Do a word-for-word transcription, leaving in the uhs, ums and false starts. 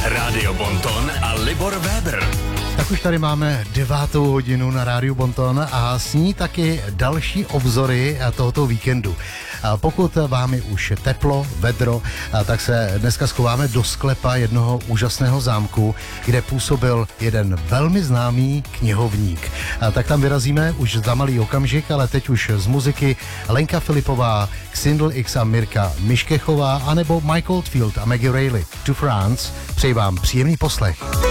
Rádio Bonton a Libor Weber. Tak už tady máme devátou hodinu na Rádiu Bonton a s ní taky další obzory tohoto víkendu. Pokud vám je už teplo, vedro, tak se dneska schováme do sklepa jednoho úžasného zámku, kde působil jeden velmi známý knihovník. Tak tam vyrazíme už za malý okamžik, ale teď už z muziky Lenka Filipová, Xindl X a Mirka Miškechová, anebo Mike Oldfield a Maggie Reilly to France. Přeji vám příjemný poslech.